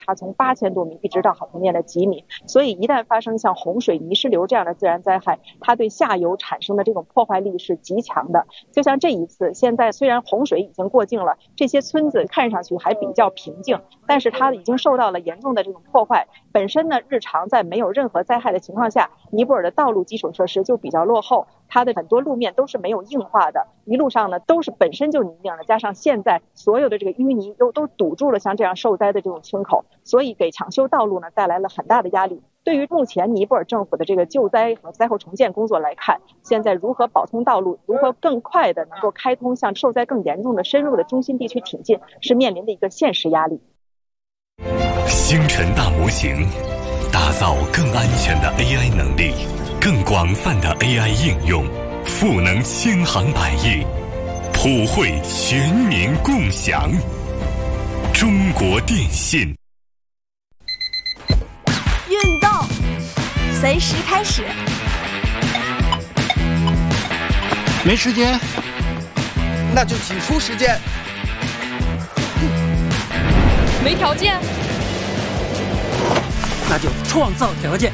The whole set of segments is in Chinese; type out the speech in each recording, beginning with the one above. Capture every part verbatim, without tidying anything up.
它从八千多米一直到海面的几米，所以一旦发生像洪水、泥石流这样的自然灾害，它对下游产生的这种破坏力是极强的。就像这一次，现在虽然洪水已经过境了，这些村子看上去还比较平静，但是它已经受到了严重的这种破坏。本身呢，日常在没有任何灾害的情况下，尼泊尔的道路基础设施就比较落后，它的很多路面都是没有硬化的，一路上呢都是本身就泥泞的，加上现在所有的这个淤泥都都堵住了像这样受灾的这种村口，所以给抢修道路呢带来了很大的压力。对于目前尼泊尔政府的这个救灾和灾后重建工作来看，现在如何保通道路，如何更快的能够开通向受灾更严重的深入的中心地区挺进，是面临的一个现实压力。 星辰大模型打造更安全的 A I 能力，更广泛的 A I 应用，赋能千行百业，普惠全民共享。中国电信。 运动随时开始。 没时间， 那就挤出时间。 没条件， 那就创造条件。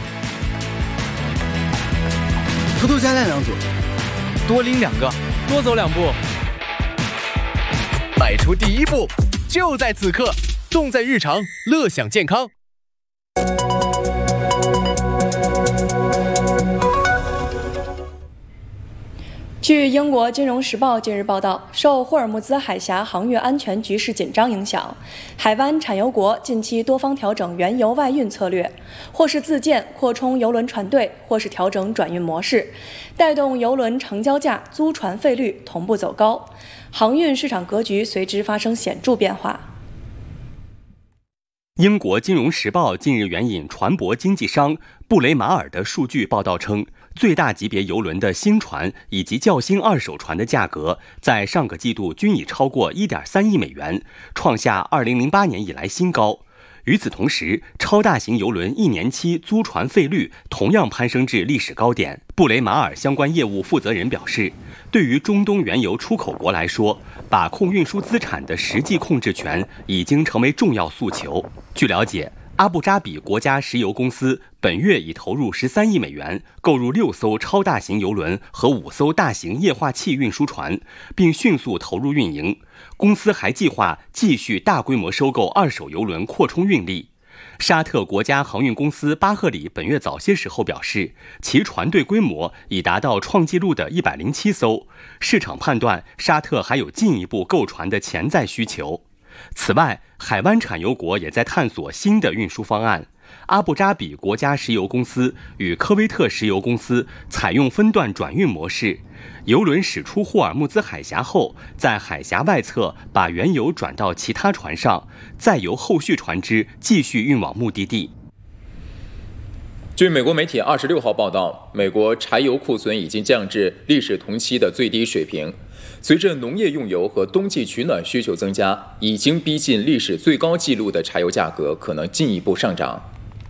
偷偷加练两组， 多拎两个，多走两步。 迈出第一步，就在此刻，动在日常，乐享健康。 据英国《金融时报》近日报道，受霍尔木兹海峡航运安全局势紧张影响，海湾产油国近期多方调整原油外运策略，或是自建扩充油轮船队，或是调整转运模式，带动油轮成交价、租船费率同步走高，航运市场格局随之发生显著变化。 英国《金融时报》近日援引船舶经纪商布雷马尔的数据报道称，最大级别邮轮的新船以及较新二手船的价格在上个季度均已超过 一点三亿美元，创下二零零八年以来新高。与此同时，超大型邮轮一年期租船费率同样攀升至历史高点。布雷马尔相关业务负责人表示，对于中东原油出口国来说，把控运输资产的实际控制权已经成为重要诉求。据了解，阿布扎比国家石油公司本月已投入十三亿美元，购入六艘超大型邮轮和五艘大型液化气运输船，并迅速投入运营。公司还计划继续大规模收购二手邮轮，扩充运力。沙特国家航运公司巴赫里本月早些时候表示，其船队规模已达到创纪录的一百零七艘，市场判断沙特还有进一步购船的潜在需求。此外，海湾产油国也在探索新的运输方案。阿布扎比国家石油公司与科威特石油公司采用分段转运模式，油轮驶出霍尔木兹海峡后，在海峡外侧把原油转到其他船上，再由后续船只继续运往目的地。 据美国媒体二十六号报道，美国柴油库存已经降至历史同期的最低水平。随着农业用油和冬季取暖需求增加，已经逼近历史最高纪录的柴油价格可能进一步上涨。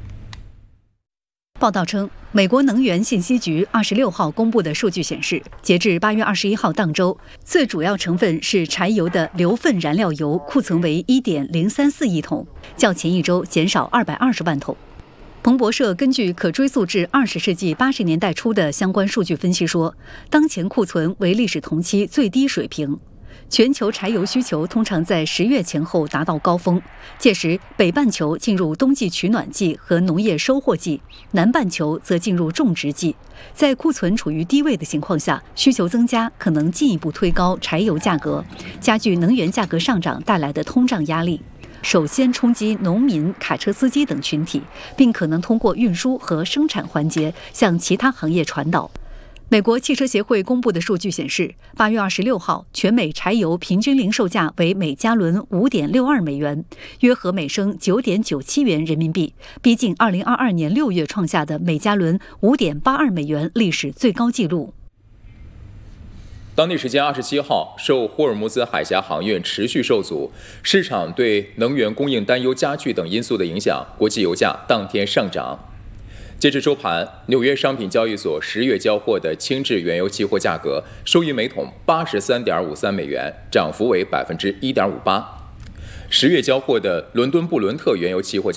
报道称，美国能源信息局二十六号公布的数据显示，截至八月二十一号当周，最主要成分是柴油的硫分燃料油库存为 一点零三四亿桶，较前一周减少二百二十万桶。彭博社根据可追溯至二十世纪八十年代初的相关数据分析说，当前库存为历史同期最低水平。全球柴油需求通常在十月前后达到高峰，届时北半球进入冬季取暖季和农业收获季，南半球则进入种植季。在库存处于低位的情况下，需求增加可能进一步推高柴油价格，加剧能源价格上涨带来的通胀压力。首先冲击农民、卡车司机等群体，并可能通过运输和生产环节向其他行业传导。美国汽车协会公布的数据显示，八月二十六号，全美柴油平均零售价为每加仑 五点六二美元，约合每升 九点九七元人民币，逼近二零二二年六月创下的每加仑 五点八二美元历史最高纪录。 当地时间二十七号，受霍尔木兹海峡航运持续受阻、市场对能源供应担忧加剧等因素的影响，国际油价当天上涨。截至收盘，纽约商品交易所十月交货的轻质原油期货价格收于每桶八十三点五三美元，涨幅为百分之一点五八。 十月交货的伦敦布伦特原油期货